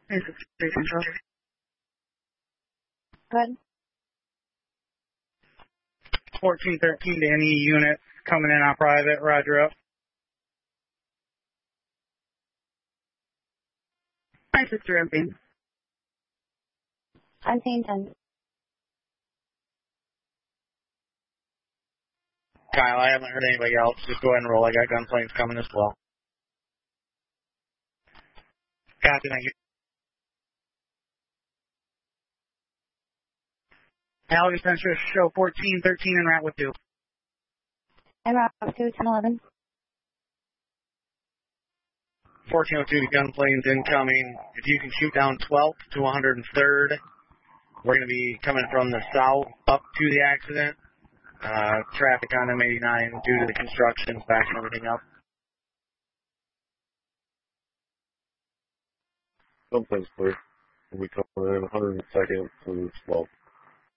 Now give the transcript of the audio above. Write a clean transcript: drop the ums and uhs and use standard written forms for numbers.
Is it Street Central? Good. 1413 to any unit coming in on private, roger up. 963 empty. I'm paying 10. Kyle, I haven't heard anybody else. Just go ahead and roll. I got gunplanes coming as well. Copy, thank you. Allegheny Central, show 1413 en route with 2. En route to 1011. 1402 to gunplanes incoming. If you can shoot down 12th to 103rd, we're going to be coming from the south up to the accident. Traffic on M89 due to the construction, backing everything up. Gunplane's clear. We come in 102nd to 12th.